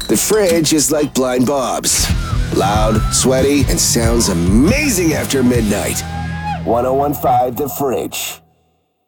The Fridge is like Blind Bob's. Loud, sweaty, and sounds amazing after midnight. 101.5 The Fridge.